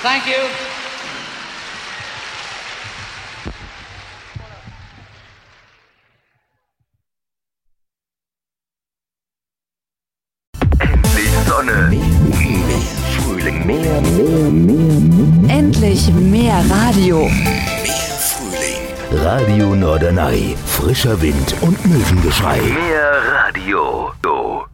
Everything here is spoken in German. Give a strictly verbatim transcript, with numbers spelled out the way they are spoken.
Thank you. Endlich Sonne. Mehr Frühling. Mehr, mehr, mehr, mehr. Endlich mehr Radio. Mehr Frühling. Radio Norderney. Frischer Wind und Möwengeschrei. Mehr Radio. So.